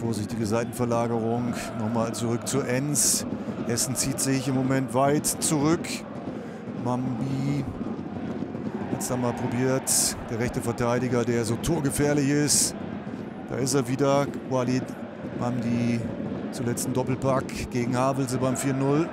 Vorsichtige Seitenverlagerung. Nochmal zurück zu Enns. Essen zieht sich im Moment weit zurück. Mambi hat es dann mal probiert. Der rechte Verteidiger, der so torgefährlich ist. Da ist er wieder. Walid Mamdi zuletzt ein Doppelpack gegen Havelse beim 4-0.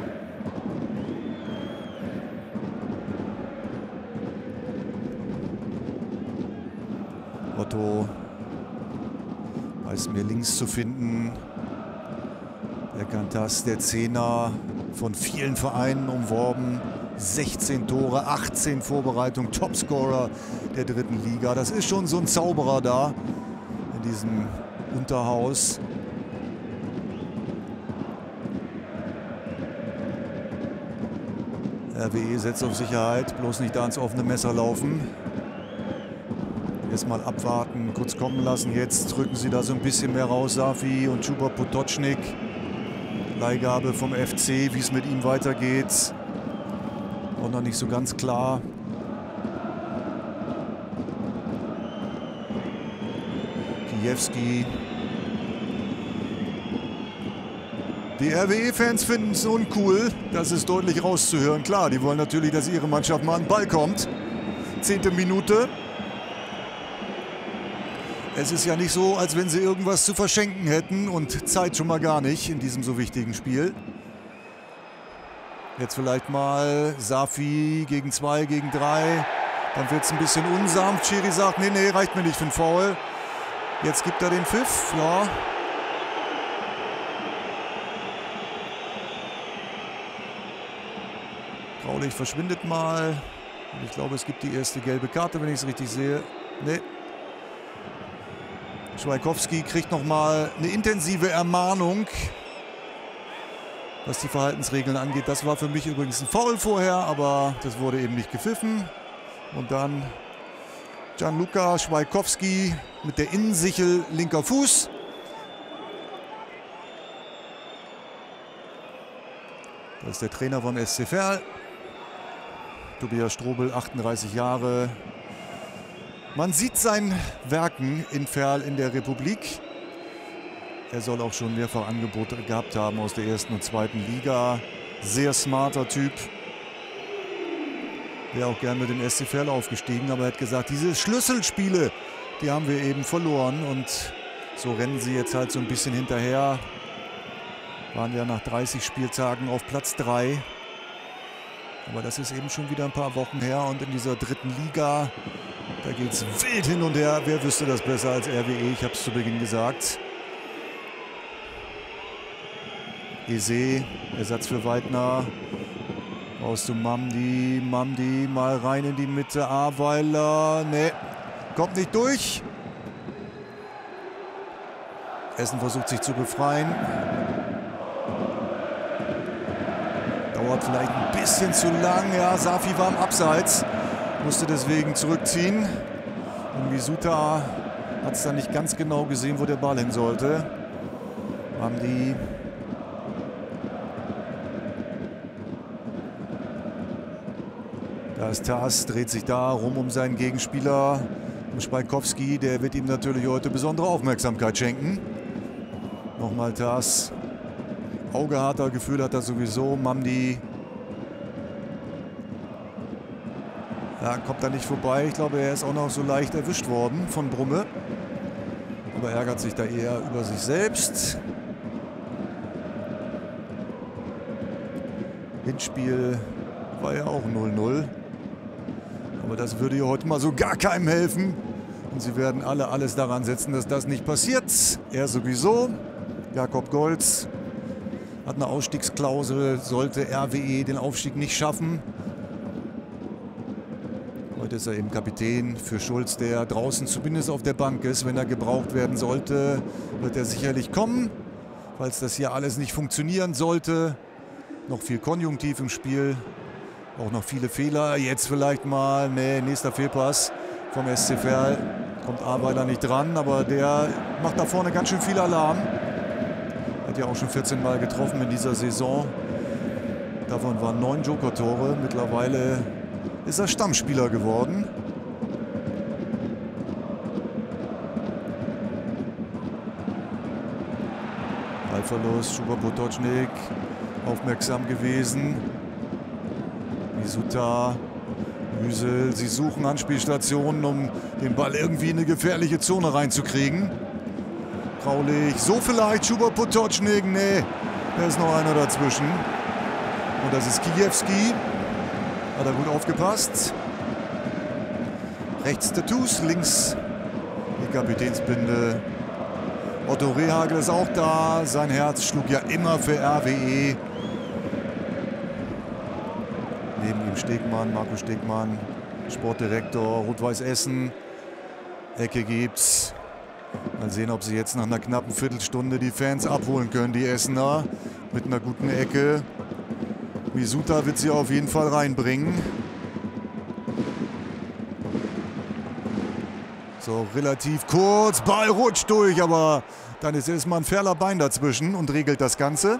Otto weiß mir links zu finden. Der Kantas, der Zehner, von vielen Vereinen umworben. 16 Tore, 18 Vorbereitungen, Topscorer der 3. Liga. Das ist schon so ein Zauberer da in diesem Unterhaus. RWE setzt auf Sicherheit, bloß nicht da ins offene Messer laufen. Erstmal abwarten, kurz kommen lassen. Jetzt drücken sie da so ein bisschen mehr raus, Safi und Chuba Potočnik. Leihgabe vom FC, wie es mit ihm weitergeht. Auch noch nicht so ganz klar. Kijewski. Die RWE-Fans finden es uncool. Das ist deutlich rauszuhören. Klar, die wollen natürlich, dass ihre Mannschaft mal an den Ball kommt. 10. Minute. Es ist ja nicht so, als wenn sie irgendwas zu verschenken hätten und Zeit schon mal gar nicht in diesem so wichtigen Spiel. Jetzt vielleicht mal Safi gegen 2, gegen 3. Dann wird es ein bisschen unsanft. Schiri sagt, nee, nee, reicht mir nicht für einen Foul. Jetzt gibt er den Pfiff. Ja. Graulich verschwindet mal. Und ich glaube, es gibt die erste gelbe Karte, wenn ich es richtig sehe. Nee. Schweikowski kriegt nochmal eine intensive Ermahnung, was die Verhaltensregeln angeht. Das war für mich übrigens ein Foul vorher, aber das wurde eben nicht gepfiffen. Und dann Gianluca Schweikowski mit der Innensichel, linker Fuß. Das ist der Trainer vom SC Verl. Tobias Strobel, 38 Jahre. Man sieht seinen Werken in Verl in der Republik. Er soll auch schon mehrfach Angebote gehabt haben aus der 1. und 2. Liga. Sehr smarter Typ. Wäre auch gern mit dem SC Verl aufgestiegen, aber er hat gesagt, diese Schlüsselspiele, die haben wir eben verloren. Und so rennen sie jetzt halt so ein bisschen hinterher. Waren ja nach 30 Spieltagen auf Platz 3. Aber das ist eben schon wieder ein paar Wochen her. Und in dieser 3. Liga, da geht es wild hin und her. Wer wüsste das besser als RWE? Ich habe es zu Beginn gesagt. Eze, Ersatz für Weidner. Raus zu Mamdi. Mamdi mal rein in die Mitte. Aweiler. Ne, kommt nicht durch. Essen versucht sich zu befreien. Dauert vielleicht ein bisschen zu lang. Ja, Safi war im Abseits. Musste deswegen zurückziehen. Und Misuta hat es dann nicht ganz genau gesehen, wo der Ball hin sollte. Mamdi. Da ist Tas, dreht sich da rum um seinen Gegenspieler, um Schweikowski. Der wird ihm natürlich heute besondere Aufmerksamkeit schenken. Nochmal Tas. Auge hat er, Gefühl hat er sowieso. Mamdi. Ja, kommt da nicht vorbei. Ich glaube, er ist auch noch so leicht erwischt worden von Brumme. Aber ärgert sich da eher über sich selbst. Hinspiel war ja auch 0-0. Aber das würde ja heute mal so gar keinem helfen. Und sie werden alle alles daran setzen, dass das nicht passiert. Er sowieso. Jakob Golz hat eine Ausstiegsklausel, sollte RWE den Aufstieg nicht schaffen. Heute ist er eben Kapitän für Schulz, der draußen zumindest auf der Bank ist. Wenn er gebraucht werden sollte, wird er sicherlich kommen. Falls das hier alles nicht funktionieren sollte. Noch viel Konjunktiv im Spiel. Auch noch viele Fehler. Jetzt vielleicht mal, nee, nächster Fehlpass vom SC Verl. Kommt Aweiler nicht dran, aber der macht da vorne ganz schön viel Alarm. Hat ja auch schon 14 Mal getroffen in dieser Saison. Davon waren 9 Joker-Tore. Mittlerweile ist er Stammspieler geworden. Ballverlust, Schubert Potočnik aufmerksam gewesen. Misuta, Müsel, sie suchen Anspielstationen, um den Ball irgendwie in eine gefährliche Zone reinzukriegen. Graulich, so vielleicht Schubert Potočnik, nee, da ist noch einer dazwischen. Und das ist Kijewski, hat er gut aufgepasst. Rechts Tattoos, links die Kapitänsbinde. Otto Rehagel ist auch da, sein Herz schlug ja immer für RWE. Neben ihm Stegmann, Marco Stegmann, Sportdirektor, Rot-Weiß Essen. Ecke gibt's. Mal sehen, ob sie jetzt nach einer knappen Viertelstunde die Fans abholen können, die Essener. Mit einer guten Ecke. Misuta wird sie auf jeden Fall reinbringen. So, relativ kurz. Ball rutscht durch, aber dann ist erstmal ein Ferler Bein dazwischen und regelt das Ganze.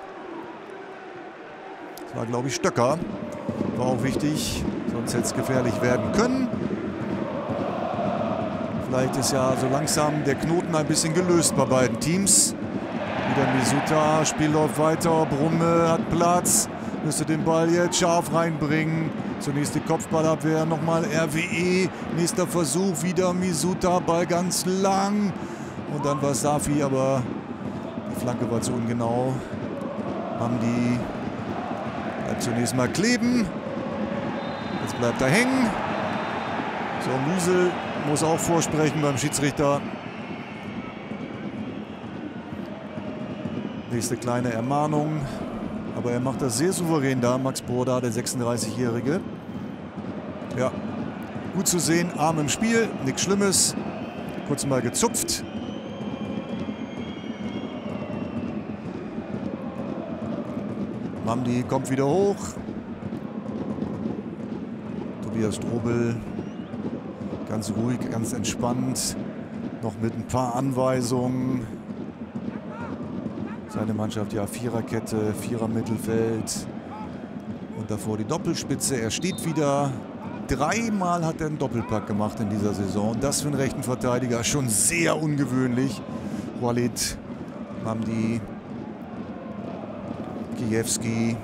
Das war, glaube ich, Stöcker. War auch wichtig, sonst hätte es gefährlich werden können. Vielleicht ist ja so langsam der Knoten ein bisschen gelöst bei beiden Teams. Wieder Misuta, Spiel läuft weiter, Brumme hat Platz, müsste den Ball jetzt scharf reinbringen. Zunächst die Kopfballabwehr, nochmal RWE, nächster Versuch, wieder Misuta, Ball ganz lang. Und dann war Safi, aber die Flanke war zu ungenau. Hamdi bleibt zunächst mal kleben. Jetzt bleibt er hängen. So, Müsel muss auch vorsprechen beim Schiedsrichter. Nächste kleine Ermahnung. Aber er macht das sehr souverän da, Max Broda, der 36-Jährige. Ja, gut zu sehen, Arm im Spiel, nichts Schlimmes. Kurz mal gezupft. Mamdi kommt wieder hoch. Tobias Strobel, ganz ruhig, ganz entspannt. Noch mit ein paar Anweisungen. Seine Mannschaft, ja, Viererkette, Vierer-Mittelfeld. Und davor die Doppelspitze. Er steht wieder. Dreimal hat er einen Doppelpack gemacht in dieser Saison. Das für einen rechten Verteidiger schon sehr ungewöhnlich. Walid, Mamdi, Kijewski.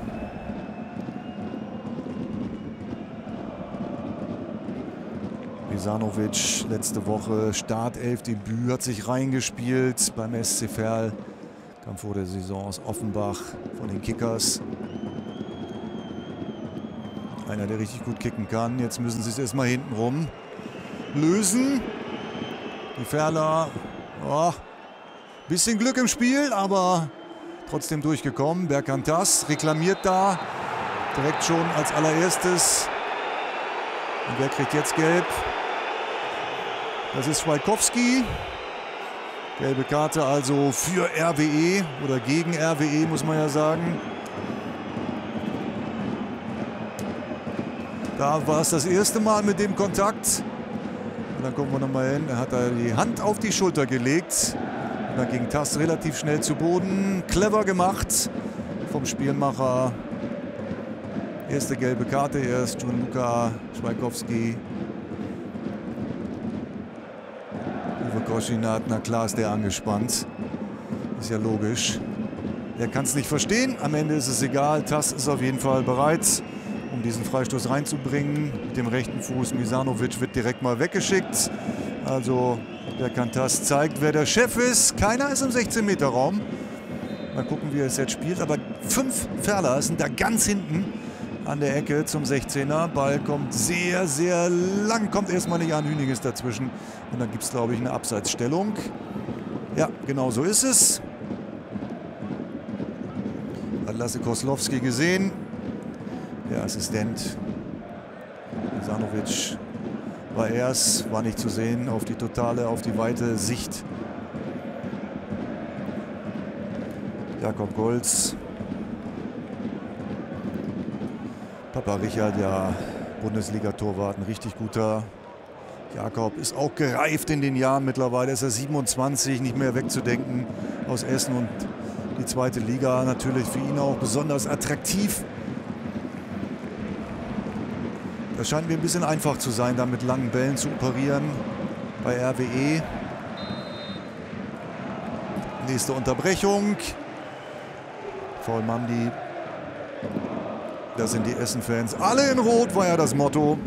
Misanovic letzte Woche Startelfdebüt, hat sich reingespielt beim SC Verl. Kam vor der Saison aus Offenbach von den Kickers. Einer, der richtig gut kicken kann. Jetzt müssen sie es erstmal hintenrum lösen. Die Verler, oh, bisschen Glück im Spiel, aber trotzdem durchgekommen. Berkantas reklamiert da direkt schon als allererstes. Und wer kriegt jetzt gelb? Das ist Schweikowski. Gelbe Karte also für RWE oder gegen RWE, muss man ja sagen. Da war es das erste Mal mit dem Kontakt. Und dann gucken wir nochmal hin. Er hat da die Hand auf die Schulter gelegt. Und dann ging Tass relativ schnell zu Boden. Clever gemacht vom Spielmacher. Erste gelbe Karte erst. Gianluca Schweikowski. Uwe Koschinat, na klar ist der angespannt. Ist ja logisch. Er kann es nicht verstehen. Am Ende ist es egal. Tass ist auf jeden Fall bereit, um diesen Freistoß reinzubringen. Mit dem rechten Fuß. Misanovic wird direkt mal weggeschickt. Also der Kantas zeigt, wer der Chef ist. Keiner ist im 16-Meter-Raum. Mal gucken, wie er es jetzt spielt. Aber 5 Verler sind da ganz hinten an der Ecke zum 16er. Ball kommt sehr, sehr lang. Kommt erstmal nicht an. Hüning ist dazwischen. Und dann gibt es, glaube ich, eine Abseitsstellung. Ja, genau so ist es. Hat Lasse Koslowski gesehen. Der Assistent Misanovic war erst, war nicht zu sehen auf die totale, auf die weite Sicht. Jakob Golz. Papa Richard, ja, Bundesliga-Torwart, ein richtig guter. Jakob ist auch gereift in den Jahren. Mittlerweile ist er 27, nicht mehr wegzudenken aus Essen. Und die zweite Liga natürlich für ihn auch besonders attraktiv. Das scheint mir ein bisschen einfach zu sein, da mit langen Bällen zu operieren bei RWE. Nächste Unterbrechung. Vollmamdi. Das sind die Essen-Fans. Alle in Rot war ja das Motto.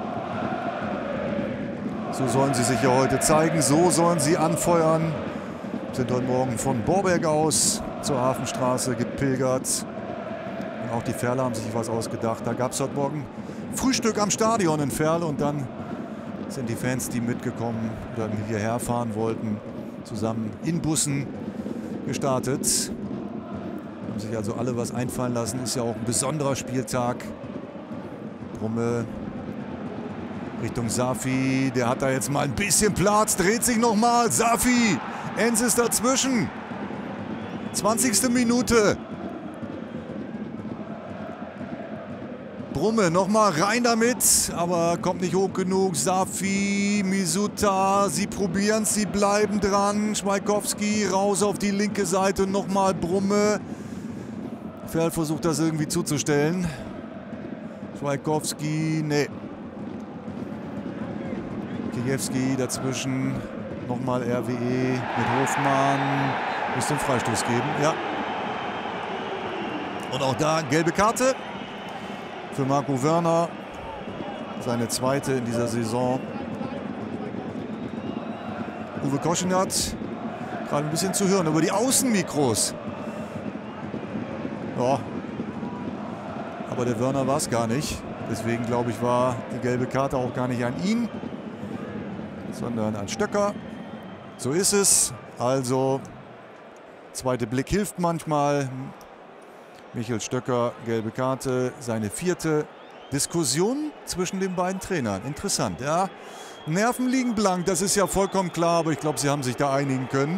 So sollen sie sich ja heute zeigen. So sollen sie anfeuern. Sind heute Morgen von Borberg aus zur Hafenstraße gepilgert. Und auch die Ferler haben sich was ausgedacht. Da gab es heute Morgen Frühstück am Stadion in Ferl. Und dann sind die Fans, die mitgekommen oder hierher fahren wollten, zusammen in Bussen gestartet. Haben sich also alle was einfallen lassen. Ist ja auch ein besonderer Spieltag. Brumme Richtung Safi. Der hat da jetzt mal ein bisschen Platz. Dreht sich nochmal. Safi. Enz ist dazwischen. 20. Minute. Brumme nochmal rein damit. Aber kommt nicht hoch genug. Safi, Misuta. Sie probieren es. Sie bleiben dran. Schweikowski raus auf die linke Seite. Nochmal Brumme. Ferl versucht das irgendwie zuzustellen. Schweikowski, nee. Kijewski dazwischen. Nochmal RWE mit Hofmann. Muss den Freistoß geben, ja. Und auch da gelbe Karte für Marco Wörner. Seine zweite in dieser Saison. Uwe Koschinat gerade ein bisschen zu hören über die Außenmikros. Ja. Aber der Wörner war es gar nicht. Deswegen glaube ich, war die gelbe Karte auch gar nicht an ihn, sondern an Stöcker. So ist es. Also, zweiter Blick hilft manchmal. Michael Stöcker, gelbe Karte, seine vierte. Diskussion zwischen den beiden Trainern. Interessant, ja. Nerven liegen blank, das ist ja vollkommen klar, aber ich glaube, sie haben sich da einigen können.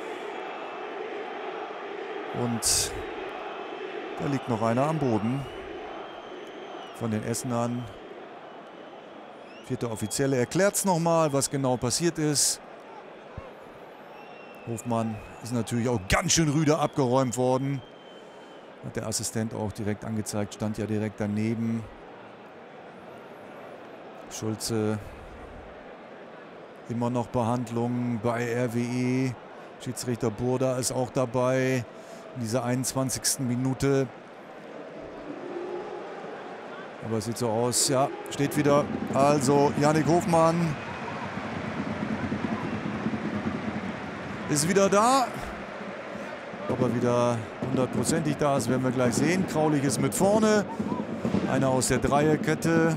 Und da liegt noch einer am Boden von den Essenern. Vierter Offizielle erklärt es nochmal, was genau passiert ist. Hofmann ist natürlich auch ganz schön rüde abgeräumt worden. Hat der Assistent auch direkt angezeigt, stand ja direkt daneben. Schulze, immer noch Behandlung bei RWE. Schiedsrichter Burda ist auch dabei in dieser 21. Minute. Aber es sieht so aus, ja, steht wieder. Also Yannick Hofmann ist wieder da. Ob er wieder hundertprozentig da ist, werden wir gleich sehen. Kraulich ist mit vorne. Einer aus der Dreierkette.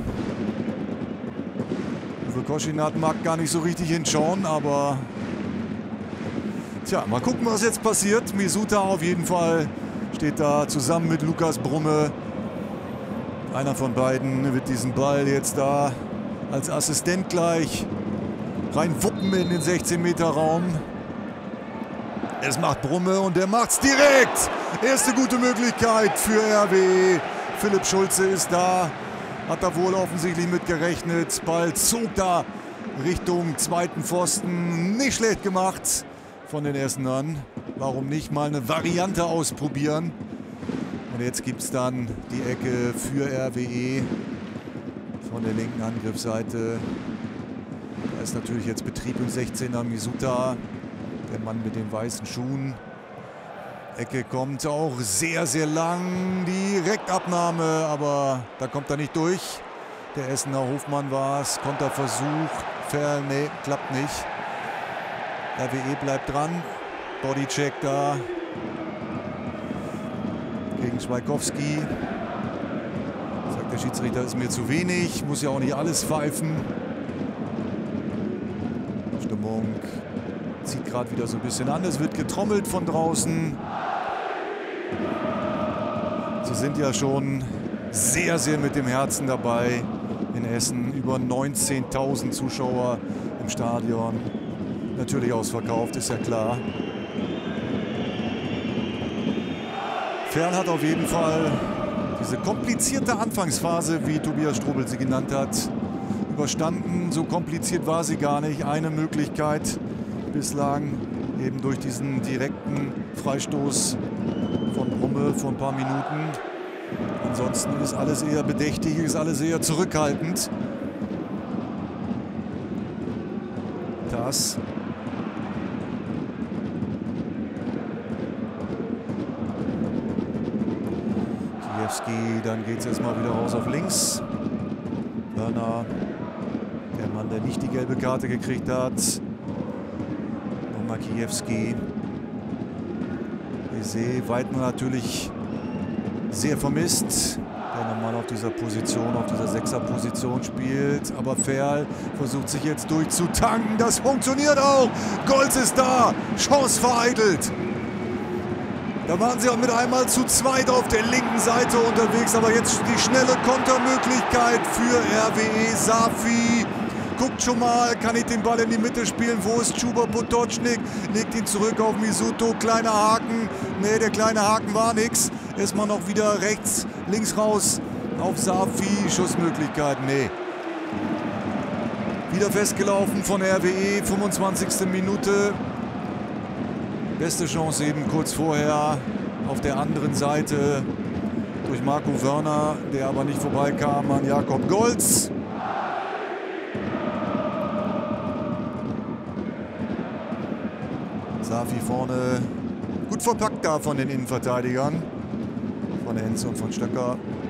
Uwe Koschinat mag gar nicht so richtig hinschauen, aber tja, mal gucken, was jetzt passiert. Misuta auf jeden Fall steht da zusammen mit Lukas Brumme. Einer von beiden wird diesen Ball jetzt da als Assistent gleich reinwuppen in den 16-Meter-Raum. Es macht Brumme und der macht's direkt. Erste gute Möglichkeit für RWE. Philipp Schulze ist da. Hat da wohl offensichtlich mit gerechnet. Ball zog da Richtung zweiten Pfosten. Nicht schlecht gemacht von den Essenern. Warum nicht mal eine Variante ausprobieren? Und jetzt gibt es dann die Ecke für RWE von der linken Angriffsseite. Da ist natürlich jetzt Betrieb im 16er. Misuta, der Mann mit den weißen Schuhen. Ecke kommt auch sehr, sehr lang. Direktabnahme, aber da kommt er nicht durch. Der Essener Hofmann war es. Konterversuch. Ferl, nee, klappt nicht. RWE bleibt dran. Bodycheck da. Gegen Schweikowski. Sagt der Schiedsrichter, ist mir zu wenig. Muss ja auch nicht alles pfeifen. Stimmung zieht gerade wieder so ein bisschen an. Es wird getrommelt von draußen. Sie sind ja schon sehr, sehr mit dem Herzen dabei in Essen. Über 19.000 Zuschauer im Stadion. Natürlich ausverkauft, ist ja klar. Ferl hat auf jeden Fall diese komplizierte Anfangsphase, wie Tobias Strobel sie genannt hat, überstanden. So kompliziert war sie gar nicht. Eine Möglichkeit bislang eben durch diesen direkten Freistoß von Brumme vor ein paar Minuten. Ansonsten ist alles eher bedächtig, ist alles eher zurückhaltend. Das Makiewski, dann geht es erstmal wieder raus auf links. Wörner, der Mann, der nicht die gelbe Karte gekriegt hat. Und Makiewski. Bizet, Weidner natürlich sehr vermisst, der normal auf dieser Position, auf dieser Sechser-Position spielt. Aber Ferl versucht sich jetzt durchzutanken. Das funktioniert auch. Golz ist da. Chance vereitelt. Da waren sie auch mit einmal zu zweit auf der linken Seite unterwegs. Aber jetzt die schnelle Kontermöglichkeit für RWE. Safi guckt schon mal, kann ich den Ball in die Mitte spielen. Wo ist Chuba Potočnik? Legt ihn zurück auf Misuto. Kleiner Haken. Ne, der kleine Haken war nix. Erstmal noch wieder rechts, links raus auf Safi. Schussmöglichkeit, nee. Wieder festgelaufen von RWE. 25. Minute. Beste Chance eben kurz vorher auf der anderen Seite durch Marco Wörner, der aber nicht vorbeikam an Jakob Golz. Safi vorne, gut verpackt da von den Innenverteidigern, von Henze und von Stöcker.